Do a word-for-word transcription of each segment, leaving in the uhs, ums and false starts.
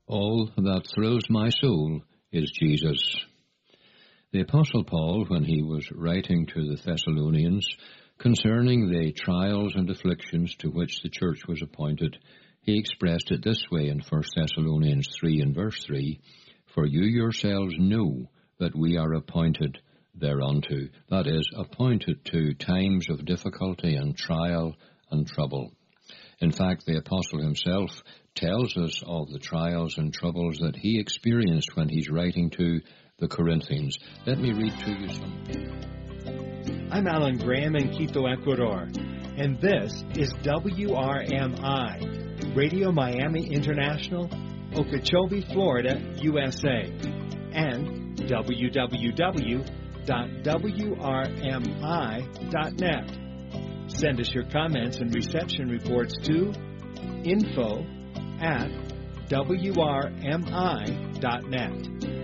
All that thrills my soul is Jesus. The Apostle Paul, when he was writing to the Thessalonians concerning the trials and afflictions to which the church was appointed, he expressed it this way in First Thessalonians three and verse three, "For you yourselves know that we are appointed thereunto," that is, appointed to times of difficulty and trial and trouble. In fact, the apostle himself tells us of the trials and troubles that he experienced when he's writing to the Corinthians. Let me read to you some. I'm Alan Graham in Quito, Ecuador, and this is W R M I, Radio Miami International, Okeechobee, Florida, U S A, and w w w dot w r m i dot net. Send us your comments and reception reports to info at w r m i dot net.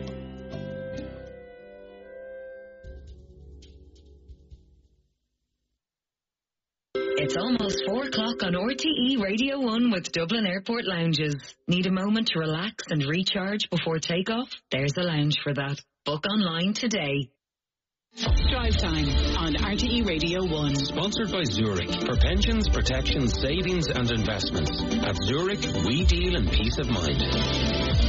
It's almost four o'clock on R T E Radio one with Dublin Airport Lounges. Need a moment to relax and recharge before takeoff? There's a lounge for that. Book online today. Drive Time on R T E Radio one. Sponsored by Zurich. For pensions, protection, savings and investments. At Zurich, we deal in peace of mind.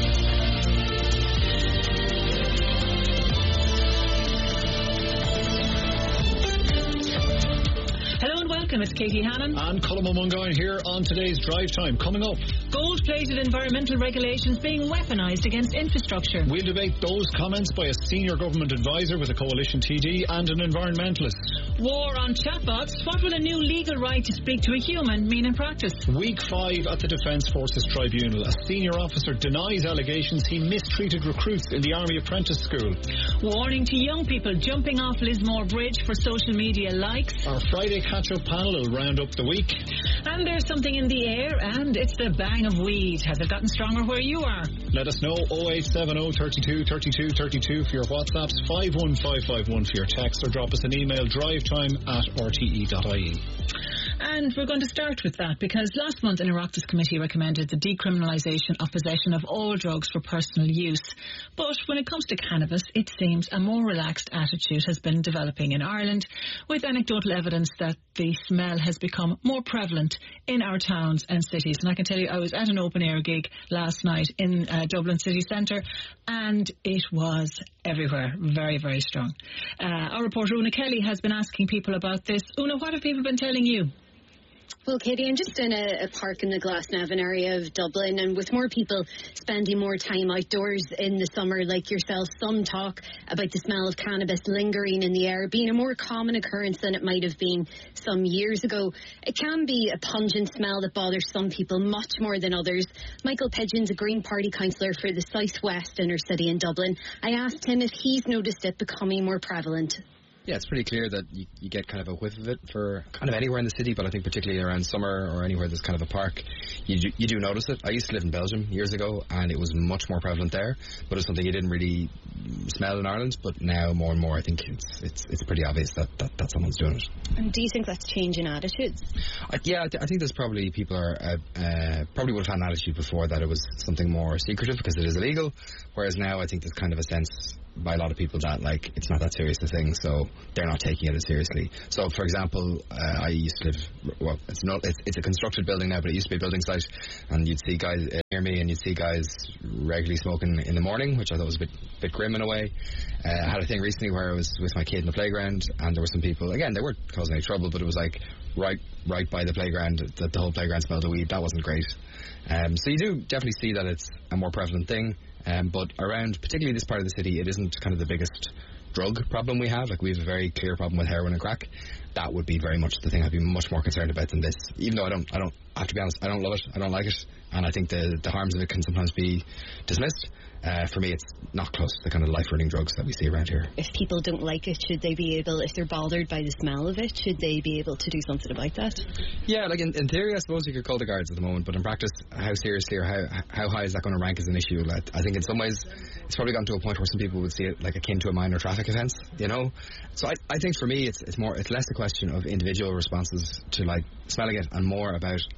It's Katie Hannon and Colm O'Mungan here on today's Drive Time. Coming up, gold-plated environmental regulations being weaponised against infrastructure. We'll debate those comments by a senior government advisor with a coalition T D and an environmentalist. War on chatbots. What will a new legal right to speak to a human mean in practice? Week five at the Defence Forces Tribunal. A senior officer denies allegations he mistreated recruits in the Army Apprentice School. Warning to young people jumping off Lismore Bridge for social media likes. Our Friday catch-up panel will round up the week. And there's something in the air, and it's the bang of weed. Has it gotten stronger where you are? Let us know. oh eight seven oh, thirty-two, thirty-two, thirty-two for your WhatsApps, five one five five one for your texts, or drop us an email, drivetime at r t e dot i e. And we're going to start with that because last month an Oireachtas committee recommended the decriminalisation of possession of all drugs for personal use. But when it comes to cannabis, it seems a more relaxed attitude has been developing in Ireland, with anecdotal evidence that the smell has become more prevalent in our towns and cities. And I can tell you, I was at an open-air gig last night in uh, Dublin city centre, and it was everywhere, very, very strong. Uh, our reporter Una Kelly has been asking people about this. Una, what have people been telling you? Well, Katie, I'm just in a, a park in the Glasnevin area of Dublin, and with more people spending more time outdoors in the summer like yourself, some talk about the smell of cannabis lingering in the air being a more common occurrence than it might have been some years ago. It can be a pungent smell that bothers some people much more than others. Michael Pidgeon's a Green Party councillor for the southwest inner city in Dublin. I asked him if he's noticed it becoming more prevalent. Yeah, it's pretty clear that you, you get kind of a whiff of it for kind of anywhere in the city, but I think particularly around summer or anywhere there's kind of a park, you do, you do notice it. I used to live in Belgium years ago, and it was much more prevalent there, but it's something you didn't really smell in Ireland. But now more and more, I think it's it's it's pretty obvious that, that, that someone's doing it. And do you think that's changing attitudes? I, yeah, I, th- I think there's probably people are uh, uh, probably would have had an attitude before that it was something more secretive because it is illegal, whereas now I think there's kind of a sense by a lot of people that like it's not that serious a thing, so they're not taking it as seriously. So for example, uh, I used to live, well it's not it's, it's a constructed building now, but it used to be a building site, and you'd see guys uh, near me and you'd see guys regularly smoking in the morning, which I thought was a bit bit grim in a way. uh, I had a thing recently where I was with my kid in the playground, and there were some people, again they weren't causing any trouble, but it was like right right by the playground, that the whole playground smelled of weed. That wasn't great. Um, so you do definitely see that it's a more prevalent thing. Um, but around, particularly this part of the city, it isn't kind of the biggest drug problem we have. Like, we have a very clear problem with heroin and crack. That would be very much the thing I'd be much more concerned about than this. Even though I don't, I don't, I have to be honest, I don't love it, I don't like it, and I think the the harms of it can sometimes be dismissed. Uh, for me, it's not close to the kind of life-ruining drugs that we see around here. If people don't like it, should they be able, if they're bothered by the smell of it, should they be able to do something about that? Yeah, like in, in theory, I suppose you could call the guards at the moment, but in practice, how seriously or how how high is that going to rank as an issue? Like, I think in some ways, it's probably gotten to a point where some people would see it like akin to a minor traffic offence, you know? So I, I think for me, it's it's more, it's less a question of individual responses to like smelling it and more about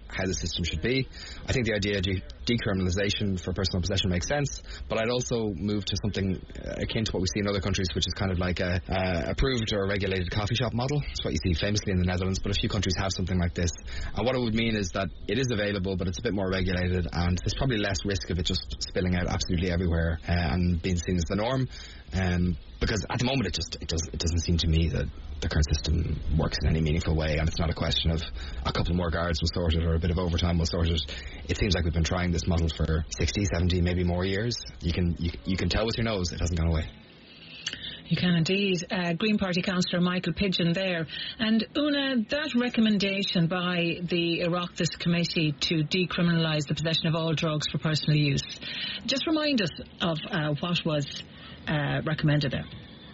how the system should be. I think the idea of de- decriminalisation for personal possession makes sense, but I'd also move to something akin to what we see in other countries, which is kind of like a uh, approved or regulated coffee shop model. It's what you see famously in the Netherlands, but a few countries have something like this. And what it would mean is that it is available, but it's a bit more regulated, and there's probably less risk of it just spilling out absolutely everywhere uh, and being seen as the norm. Um, because at the moment it just it does it doesn't seem to me that the current system works in any meaningful way, and it's not a question of a couple more guards will sort it or a bit of overtime will sort it. It seems like we've been trying this model for sixty, seventy, maybe more years. You can you, you can tell with your nose it hasn't gone away. You can indeed. Uh, Green Party councillor Michael Pidgeon there. And Una, that recommendation by the Oireachtas Committee to decriminalise the possession of all drugs for personal use, just remind us of uh, what was uh, recommended there.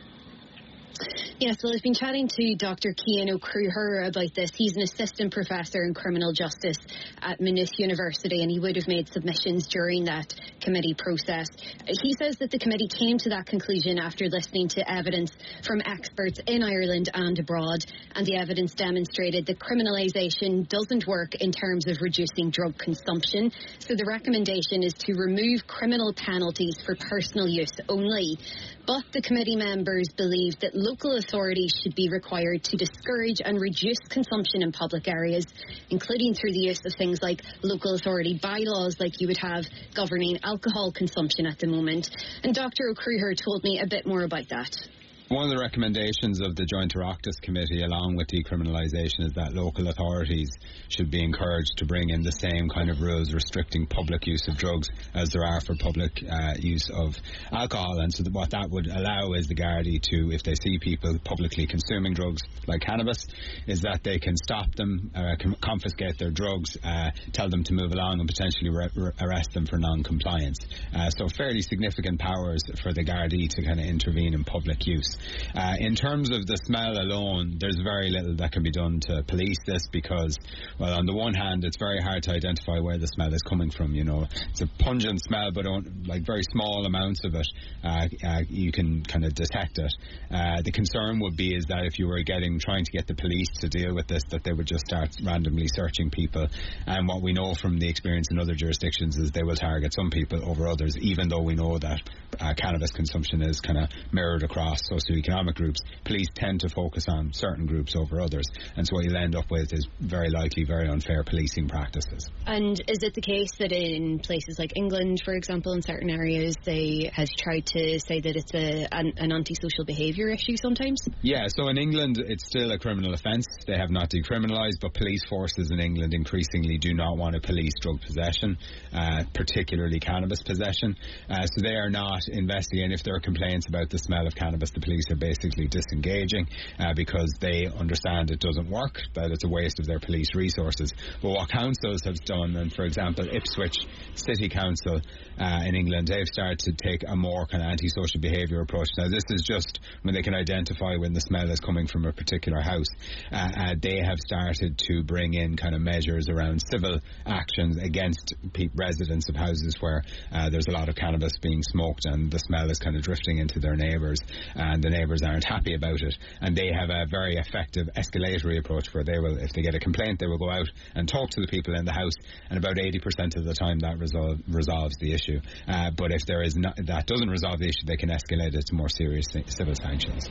Yes, well, I've been chatting to Doctor Cian O'Cruher about this. He's an assistant professor in criminal justice at Maynooth University, and he would have made submissions during that committee process. He says that the committee came to that conclusion after listening to evidence from experts in Ireland and abroad, and the evidence demonstrated that criminalisation doesn't work in terms of reducing drug consumption. So the recommendation is to remove criminal penalties for personal use only. But the committee members believe that local authorities should be required to discourage and reduce consumption in public areas, including through the use of things like local authority bylaws like you would have governing alcohol consumption at the moment. And Doctor O'Cruher told me a bit more about that. One of the recommendations of the Joint Oireachtas Committee, along with decriminalisation, is that local authorities should be encouraged to bring in the same kind of rules restricting public use of drugs as there are for public uh, use of alcohol. And so what that would allow is the Gardaí to, if they see people publicly consuming drugs like cannabis, is that they can stop them, uh, confiscate their drugs, uh, tell them to move along and potentially re- re- arrest them for non-compliance. Uh, so fairly significant powers for the Gardaí to kind of intervene in public use. Uh, in terms of the smell alone, there's very little that can be done to police this because, well, on the one hand, it's very hard to identify where the smell is coming from. You know, it's a pungent smell, but on, like very small amounts of it, uh, uh, you can kind of detect it. Uh, the concern would be is that if you were getting trying to get the police to deal with this, that they would just start randomly searching people. And what we know from the experience in other jurisdictions is they will target some people over others, even though we know that uh, cannabis consumption is kind of mirrored across socioeconomic groups. Police tend to focus on certain groups over others, and so what you'll end up with is very likely very unfair policing practices. And is it the case that in places like England, for example, in certain areas, they have tried to say that it's a, an, an antisocial behaviour issue sometimes? Yeah, so in England it's still a criminal offence. They have not decriminalised, but police forces in England increasingly do not want to police drug possession, uh, particularly cannabis possession. Uh, so they are not investigating. If there are complaints about the smell of cannabis, the police are basically disengaging uh, because they understand it doesn't work, that it's a waste of their police resources. But what councils have done, and for example Ipswich City Council uh, in England, they've started to take a more kind of antisocial behaviour approach. Now this is just when they can identify when the smell is coming from a particular house. Uh, uh, they have started to bring in kind of measures around civil actions against pe- residents of houses where uh, there's a lot of cannabis being smoked and the smell is kind of drifting into their neighbours, and the neighbours aren't happy about it, and they have a very effective escalatory approach where they will, if they get a complaint, they will go out and talk to the people in the house, and about eighty percent of the time that resol- resolves the issue. Uh, but if there is not, that doesn't resolve the issue, they can escalate it to more serious civil sanctions.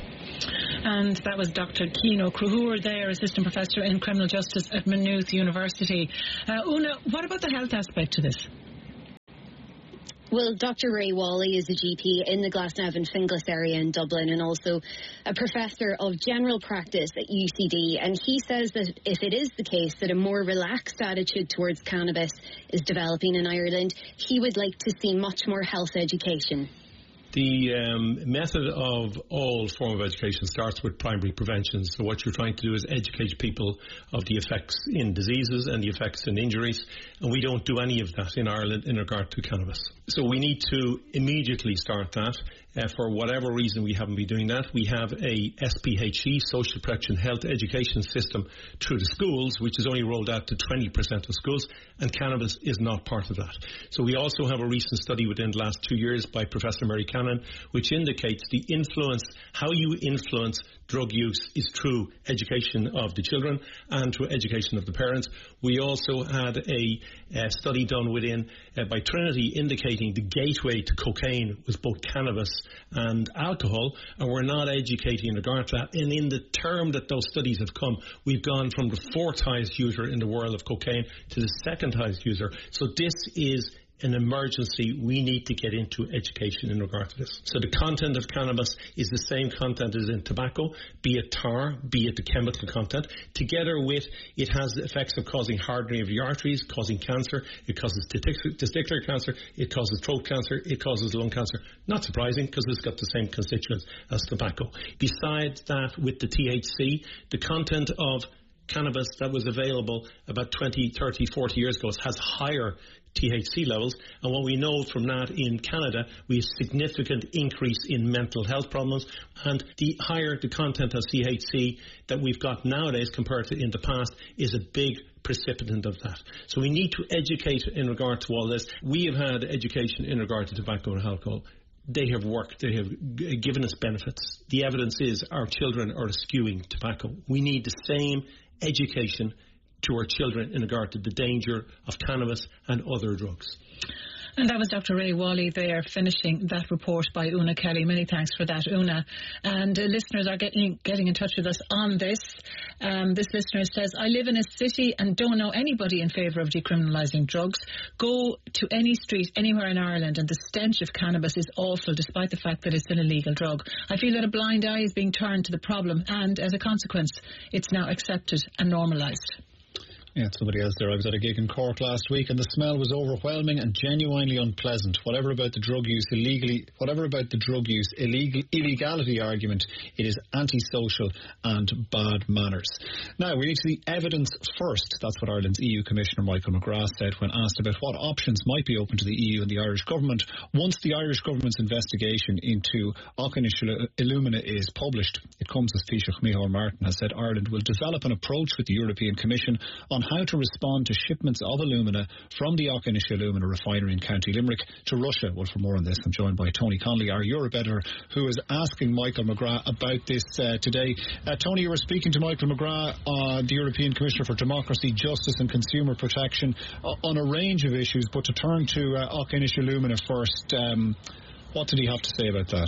And that was Doctor Cian O'Cruher there, Assistant Professor in Criminal Justice at Maynooth University. Uh, Una, what about the health aspect to this? Well, Doctor Ray Wally is a G P in the Glasnevin Finglas area in Dublin and also a professor of general practice at U C D. And he says that if it is the case that a more relaxed attitude towards cannabis is developing in Ireland, he would like to see much more health education. The um, method of all form of education starts with primary prevention. So what you're trying to do is educate people of the effects in diseases and the effects in injuries. And we don't do any of that in Ireland in regard to cannabis. So we need to immediately start that. uh, for whatever reason we haven't been doing that. We have a S P H E, Social Protection Health Education System, through the schools, which is only rolled out to twenty percent of schools, and cannabis is not part of that. So we also have a recent study within the last two years by Professor Mary Cannon, which indicates the influence, how you influence drug use is through education of the children and through education of the parents. We also had a, a study done within uh, by Trinity indicating the gateway to cocaine was both cannabis and alcohol, and we're not educating in regard to that. And in the term that those studies have come, we've gone from the fourth highest user in the world of cocaine to the second highest user. So this is an emergency. We need to get into education in regard to this. So the content of cannabis is the same content as in tobacco, be it tar, be it the chemical content. Together with, it has the effects of causing hardening of the arteries, causing cancer, it causes testicular cancer, it causes throat cancer, it causes lung cancer. Not surprising, because it's got the same constituents as tobacco. Besides that, with the T H C, the content of cannabis that was available about twenty, thirty, forty years ago has higher T H C levels, and what we know from that in Canada, we have significant increase in mental health problems, and the higher the content of T H C that we've got nowadays compared to in the past is a big precipitant of that. So we need to educate in regard to all this. We have had education in regard to tobacco and alcohol. They have worked. They have g- given us benefits. The evidence is our children are eschewing tobacco. We need the same education to our children in regard to the danger of cannabis and other drugs. And that was Doctor Ray Wally there, finishing that report by Una Kelly. Many thanks for that, Una. And uh, listeners are getting getting in touch with us on this. Um, this listener says, I live in a city and don't know anybody in favour of decriminalising drugs. Go to any street anywhere in Ireland and the stench of cannabis is awful, despite the fact that it's an illegal drug. I feel that a blind eye is being turned to the problem, and as a consequence, it's now accepted and normalised. Yeah, somebody else there. I was at a gig in Cork last week and the smell was overwhelming and genuinely unpleasant. Whatever about the drug use illegally, whatever about the drug use illegal, illegality argument, it is antisocial and bad manners. Now, we need to see evidence first. That's what Ireland's E U Commissioner Michael McGrath said when asked about what options might be open to the E U and the Irish government once the Irish government's investigation into Auchinleach Illumina is published. It comes as Taoiseach Micheál Martin has said Ireland will develop an approach with the European Commission on how to respond to shipments of alumina from the Auchinleach Illumina refinery in County Limerick to Russia. Well, for more on this, I'm joined by Tony Connolly, our Europe editor, who is asking Michael McGrath about this uh, today. Uh, Tony, you were speaking to Michael McGrath, uh, the European Commissioner for Democracy, Justice and Consumer Protection, uh, on a range of issues, but to turn to uh, Auchinleach Illumina first, um, what did he have to say about that?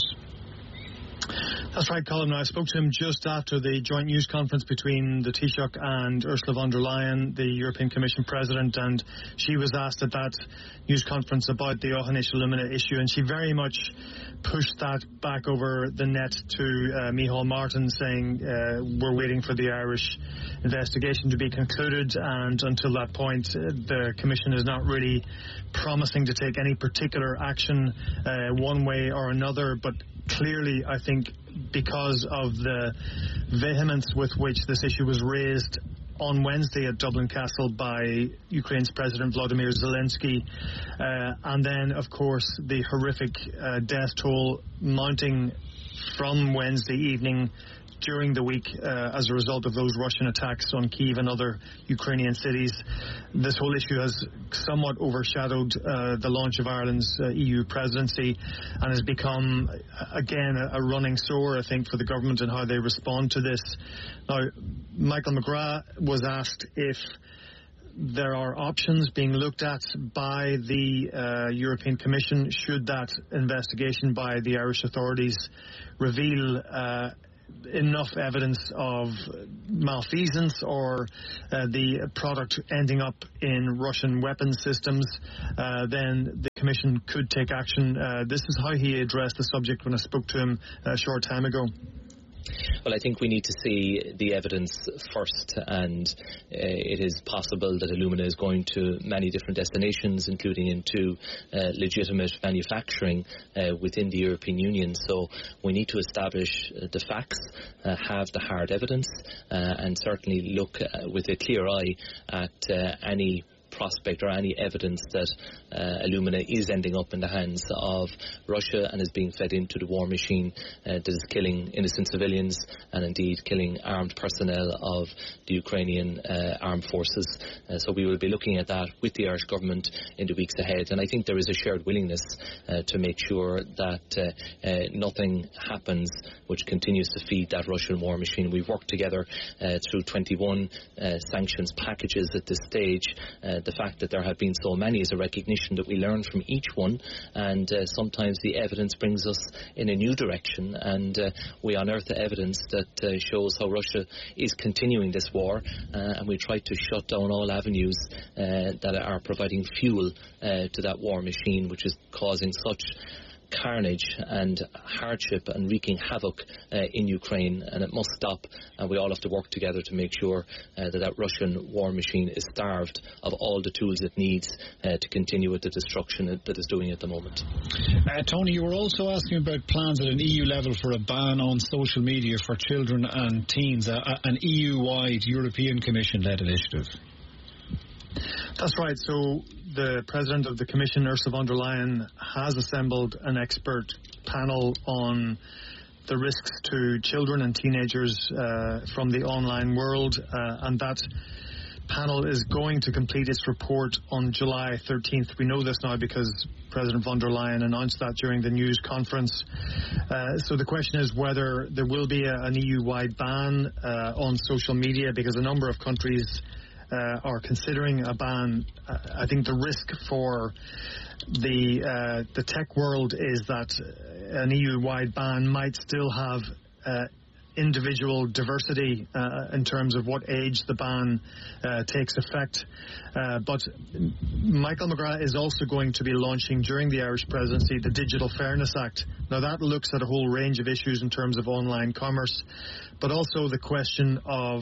That's right, Colin. I spoke to him just after the joint news conference between the Taoiseach and Ursula von der Leyen, the European Commission President, and she was asked at that news conference about the Auchinleach Illumina issue, and she very much pushed that back over the net to uh, Micheál Martin, saying uh, we're waiting for the Irish investigation to be concluded, and until that point uh, the Commission is not really promising to take any particular action uh, one way or another, but clearly, I think, because of the vehemence with which this issue was raised on Wednesday at Dublin Castle by Ukraine's President Volodymyr Zelensky, uh, and then, of course, the horrific uh, death toll mounting from Wednesday evening during the week uh, as a result of those Russian attacks on Kyiv and other Ukrainian cities. This whole issue has somewhat overshadowed uh, the launch of Ireland's uh, E U presidency and has become, again, a, a running sore, I think, for the government and how they respond to this. Now, Michael McGrath was asked if there are options being looked at by the uh, European Commission should that investigation by the Irish authorities reveal uh, enough evidence of malfeasance or uh, the product ending up in Russian weapons systems, uh, then the Commission could take action. Uh, this is how he addressed the subject when I spoke to him a short time ago. Well, I think we need to see the evidence first, and uh, it is possible that Illumina is going to many different destinations, including into uh, legitimate manufacturing uh, within the European Union. So we need to establish uh, the facts, uh, have the hard evidence, uh, and certainly look uh, with a clear eye at uh, any prospect or any evidence that uh, Illumina is ending up in the hands of Russia and is being fed into the war machine uh, that is killing innocent civilians and indeed killing armed personnel of the Ukrainian uh, armed forces. Uh, so we will be looking at that with the Irish government in the weeks ahead, and I think there is a shared willingness uh, to make sure that uh, uh, nothing happens which continues to feed that Russian war machine. We've worked together uh, through twenty-one uh, sanctions packages at this stage. Uh, the fact that there have been so many is a recognition that we learn from each one, and uh, sometimes the evidence brings us in a new direction, and uh, we unearth the evidence that uh, shows how Russia is continuing this war, uh, and we try to shut down all avenues uh, that are providing fuel uh, to that war machine, which is causing such carnage and hardship and wreaking havoc uh, in Ukraine, and it must stop, and we all have to work together to make sure uh, that that Russian war machine is starved of all the tools it needs uh, to continue with the destruction that it's doing at the moment. Uh, Tony, you were also asking about plans at an E U level for a ban on social media for children and teens, uh, an E U-wide European Commission-led initiative. That's right. So the President of the Commission, Ursula von der Leyen, has assembled an expert panel on the risks to children and teenagers uh, from the online world, uh, and that panel is going to complete its report on July thirteenth. We know this now because President von der Leyen announced that during the news conference. Uh, so the question is whether there will be a, an E U-wide ban uh, on social media, because a number of countries Uh, are considering a ban. Uh, I think the risk for the uh, the tech world is that an E U-wide ban might still have uh, individual diversity uh, in terms of what age the ban uh, takes effect. Uh, but Michael McGrath is also going to be launching during the Irish presidency the Digital Fairness Act. Now that looks at a whole range of issues in terms of online commerce, but also the question of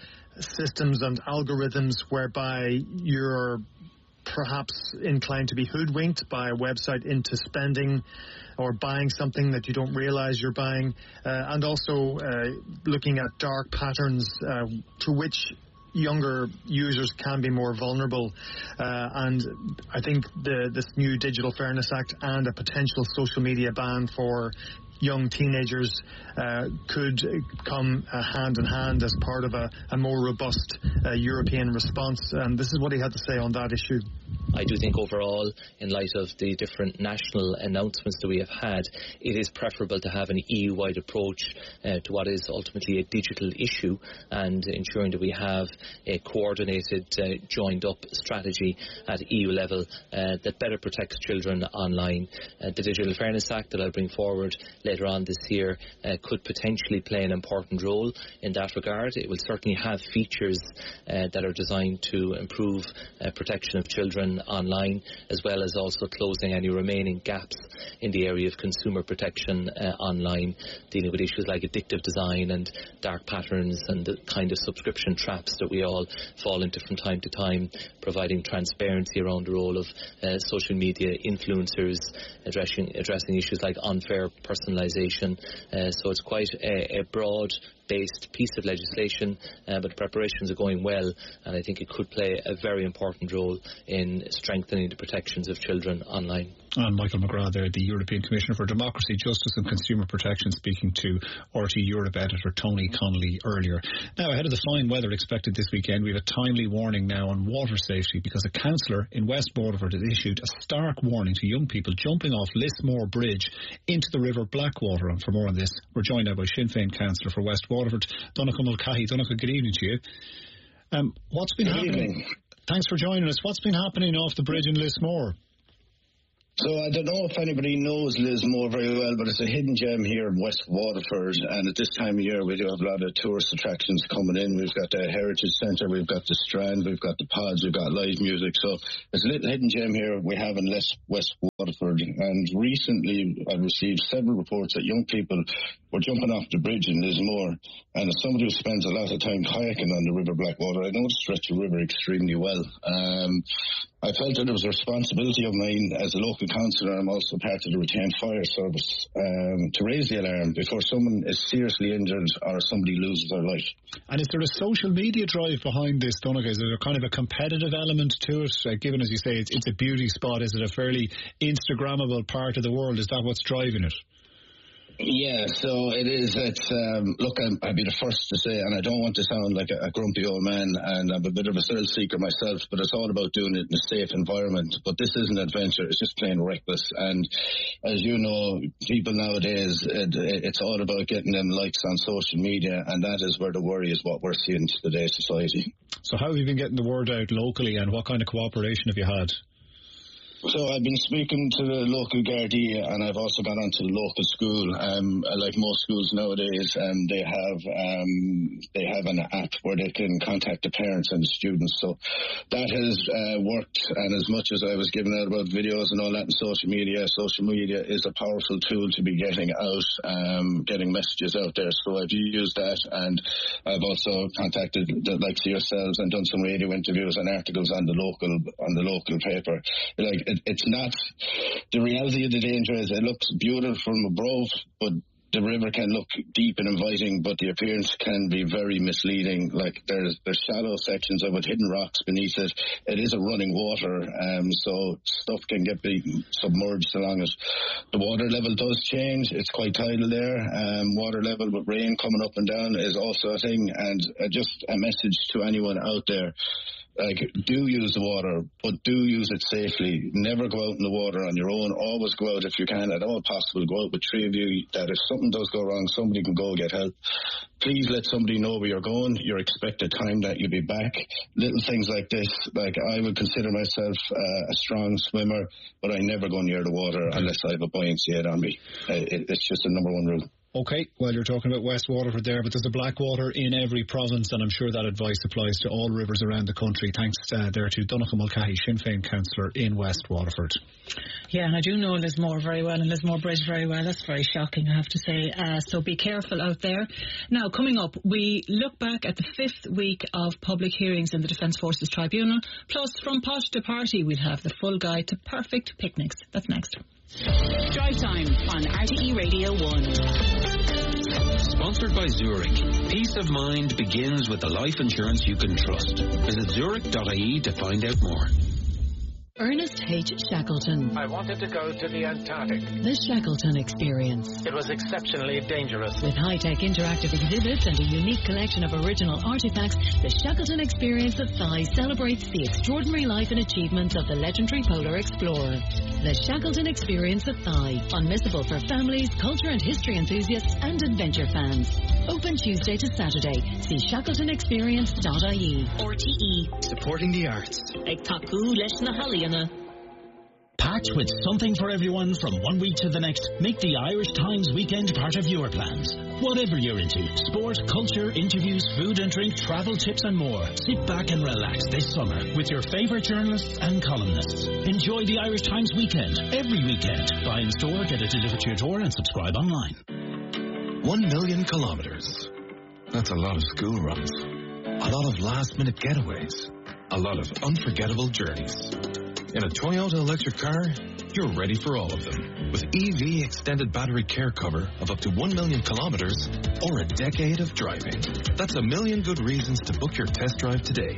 systems and algorithms whereby you're perhaps inclined to be hoodwinked by a website into spending or buying something that you don't realize you're buying, uh, and also uh, looking at dark patterns uh, to which younger users can be more vulnerable. Uh, and I think the, this new Digital Fairness Act and a potential social media ban for young teenagers uh, could come uh, hand in hand as part of a, a more robust uh, European response. And this is what he had to say on that issue. I do think overall, in light of the different national announcements that we have had, it is preferable to have an E U-wide approach uh, to what is ultimately a digital issue, and ensuring that we have a coordinated, uh, joined-up strategy at E U level uh, that better protects children online. Uh, the Digital Fairness Act that I'll bring forward later on this year uh, could potentially play an important role in that regard. It will certainly have features uh, that are designed to improve uh, protection of children online, as well as also closing any remaining gaps in the area of consumer protection uh, online, dealing with issues like addictive design and dark patterns and the kind of subscription traps that we all fall into from time to time, providing transparency around the role of uh, social media influencers, addressing, addressing issues like unfair personalisation. Uh, so it's quite a, a broad based piece of legislation, uh, but preparations are going well, and I think it could play a very important role in strengthening the protections of children online. And Michael McGrath there, the European Commissioner for Democracy, Justice and Consumer Protection, speaking to R T Europe editor Tony Connolly earlier. Now, ahead of the fine weather expected this weekend, we have a timely warning now on water safety, because a councillor in West Waterford has issued a stark warning to young people jumping off Lismore Bridge into the River Blackwater. And for more on this, we're joined now by Sinn Féin councillor for West Waterford, Donncha Mulcahy. Donncha, good evening to you. Um, what's been good happening? Evening. Thanks for joining us. What's been happening off the bridge in Lismore? So I don't know if anybody knows Lismore very well, but it's a hidden gem here in West Waterford, and at this time of year we do have a lot of tourist attractions coming in. We've got the Heritage Centre, we've got the Strand, we've got the Pods, we've got live music. So it's a little hidden gem here we have in West Waterford, and recently I've received several reports that young people were jumping off the bridge in Lismore, and as somebody who spends a lot of time kayaking on the River Blackwater, I know the stretch of river extremely well. Um, I felt that it was a responsibility of mine as a local councillor, I'm also part of the retained fire service, um, to raise the alarm before someone is seriously injured or somebody loses their life. And is there a social media drive behind this, Donnacha? Is there kind of a competitive element to it? Uh, given, as you say, it's, it's a beauty spot, is it a fairly Instagrammable part of the world? Is that what's driving it? Yeah, so it is. It's um, look, I'm, I'd be the first to say, and I don't want to sound like a, a grumpy old man, and I'm a bit of a thrill seeker myself, but it's all about doing it in a safe environment. But this isn't adventure; it's just plain reckless. And as you know, people nowadays, it, it's all about getting them likes on social media, and that is where the worry is what we're seeing in today's society. So, how have you been getting the word out locally, and what kind of cooperation have you had? So I've been speaking to the local Gardaí, and I've also gone on to the local school. Um, like most schools nowadays, um, they have um, they have an app where they can contact the parents and the students. So that has uh, worked. And as much as I was giving out about videos and all that in social media, social media is a powerful tool to be getting out, um, getting messages out there. So I've used that, and I've also contacted the likes of yourselves and done some radio interviews and articles on the local on the local paper. Like. It, It's not, the reality of the danger is it looks beautiful from above, but the river can look deep and inviting, but the appearance can be very misleading. Like there's there's shallow sections of it, hidden rocks beneath it. It is a running water, um, so stuff can get be submerged along it. The water level does change. It's quite tidal there. Um, water level with rain coming up and down is also a thing. And uh, just a message to anyone out there. Like, do use the water, but do use it safely. Never go out in the water on your own. Always go out if you can, at all possible. Go out with three of you, that if something does go wrong, somebody can go get help. Please let somebody know where you're going. You're expected time that you'll be back. Little things like this, like I would consider myself uh, a strong swimmer, but I never go near the water unless I have a buoyancy head on me. Uh, it, it's just a number one rule. Okay, well, you're talking about West Waterford there, but there's a Blackwater in every province, and I'm sure that advice applies to all rivers around the country. Thanks uh, there to Donnacha Mulcahy, Sinn Féin councillor in West Waterford. Yeah, and I do know Lismore very well and Lismore Bridge very well. That's very shocking, I have to say. Uh, so be careful out there. Now, coming up, we look back at the fifth week of public hearings in the Defence Forces Tribunal. Plus, from posh to party, we'll have the full guide to perfect picnics. That's next. Drive Time on R T E Radio one. Sponsored by Zurich. Peace of mind begins with the life insurance you can trust. Visit zurich dot I E to find out more. Ernest H. Shackleton. I wanted to go to the Antarctic. The Shackleton Experience. It was exceptionally dangerous. With high-tech interactive exhibits and a unique collection of original artifacts, the Shackleton Experience at Thai celebrates the extraordinary life and achievements of the legendary polar explorer. The Shackleton Experience at Thai. Unmissable for families, culture and history enthusiasts and adventure fans. Open Tuesday to Saturday. See shackleton experience dot I E. R T E. Supporting the arts. Ag taku leis na haliana. Packed with something for everyone from one week to the next, make the Irish Times weekend part of your plans. Whatever you're into, sport, culture, interviews, food and drink, travel tips and more. Sit back and relax this summer with your favourite journalists and columnists. Enjoy the Irish Times weekend every weekend. Buy in store, get it delivered to your door and subscribe online. One million kilometres. That's a lot of school runs. A lot of last minute getaways. A lot of unforgettable journeys. In a Toyota electric car, you're ready for all of them. With E V extended battery care cover of up to one million kilometers or a decade of driving. That's a million good reasons to book your test drive today.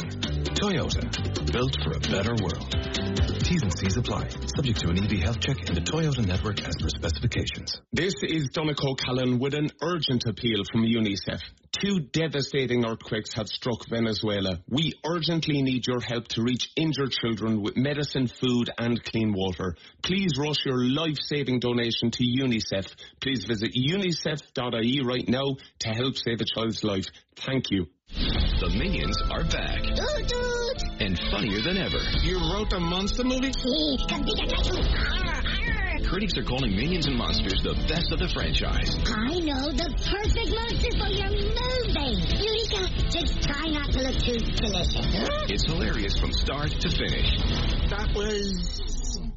Toyota, built for a better world. T's and C's apply. Subject to an E V health check in the Toyota network as per specifications. This is Donegal Callan with an urgent appeal from UNICEF. Two devastating earthquakes have struck Venezuela. We urgently need your help to reach injured children with medicine, food and clean water. Please rush your life-saving donation to UNICEF. Please visit unicef dot I E right now to help save a child's life. Thank you. The Minions are back. Doot, doot. And funnier than ever. You wrote a monster movie? Sí, con Pikachu. Arr, arr. Critics are calling Minions and Monsters the best of the franchise. I know the perfect monster for your movie. Eureka, just try not to look too delicious. It's hilarious from start to finish. That was